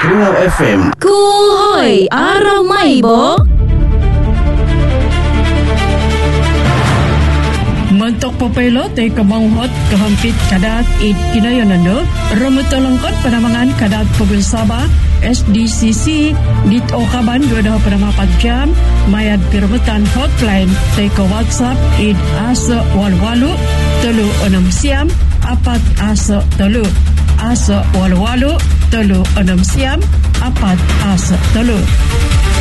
Tengah FM. Kuhoi, aramai bo. Mentok popelo te kemauhot kehampit kadat it kinayonando remutolongkot penamangan kadat pegul Sabah SDCC dit okaban 24 jam mayat pirmetan hotline te ke WhatsApp it asa walwalu telu 6 siam apat asa telu asa walwalu telu 6 siam apat asa telu.